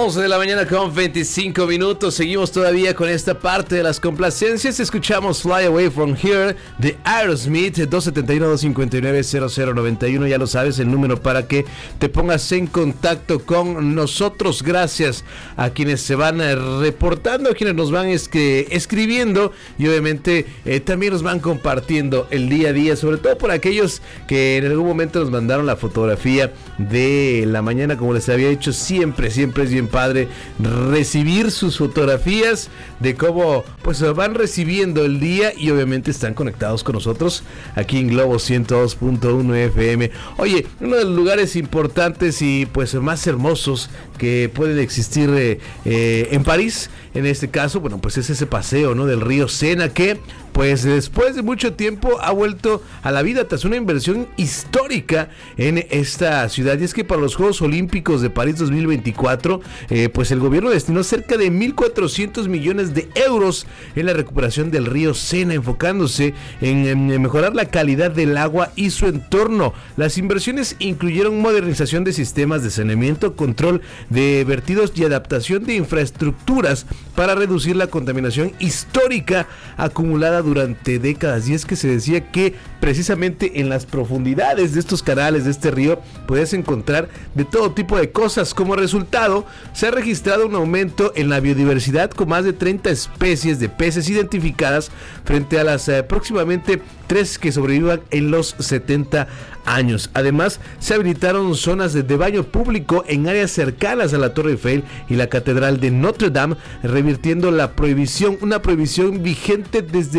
11 de la mañana con 25 minutos. Seguimos todavía con esta parte de las complacencias. Escuchamos Fly Away From Here de Aerosmith, 271-259-0091. Ya lo sabes, el número para que te pongas en contacto con nosotros. Gracias a quienes se van reportando, a quienes nos van escribiendo y obviamente también nos van compartiendo el día a día, sobre todo por aquellos que en algún momento nos mandaron la fotografía de la mañana. Como les había dicho, siempre es bien padre recibir sus fotografías de cómo pues van recibiendo el día y obviamente están conectados con nosotros aquí en Globo 102.1 FM. Oye, uno de los lugares importantes y pues más hermosos que pueden existir en París, en este caso, bueno, pues es ese paseo, ¿no?, del río Sena, que pues después de mucho tiempo ha vuelto a la vida tras una inversión histórica en esta ciudad. Y es que para los Juegos Olímpicos de París 2024, pues el gobierno destinó cerca de 1.400 millones de euros en la recuperación del río Sena, enfocándose en mejorar la calidad del agua y su entorno. Las inversiones incluyeron modernización de sistemas de saneamiento, control de vertidos y adaptación de infraestructuras para reducir la contaminación histórica acumulada durante décadas. Y es que se decía que precisamente en las profundidades de estos canales, de este río, puedes encontrar de todo tipo de cosas. Como resultado, se ha registrado un aumento en la biodiversidad con más de 30 especies de peces identificadas frente a las próximamente 3 que sobrevivan en los 70 años. Además, se habilitaron zonas de baño público en áreas cercanas a la Torre Eiffel y la Catedral de Notre Dame, revirtiendo una prohibición vigente desde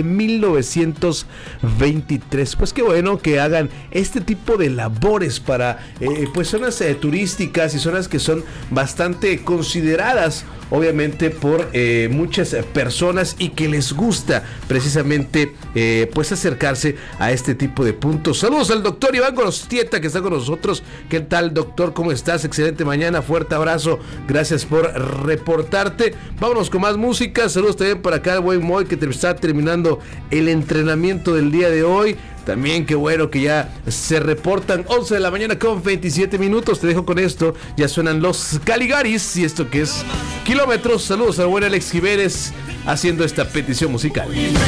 1923. Pues qué bueno que hagan este tipo de labores para pues zonas turísticas y zonas que son bastante consideradas obviamente por muchas personas y que les gusta precisamente pues acercarse a este tipo de puntos. Saludos al doctor Iván Gorostieta, que está con nosotros. ¿Qué tal, doctor? ¿Cómo estás? Excelente mañana, fuerte abrazo, gracias por reportarte. Vámonos con más música. Saludos también para acá al buen Moy, que está terminando el entrenamiento del día de hoy. También qué bueno que ya se reportan. 11 de la mañana con 27 minutos. Te dejo con esto. Ya suenan los Caligaris y esto que es Kilómetros. Saludos al buen Alex Jiménez haciendo esta petición musical.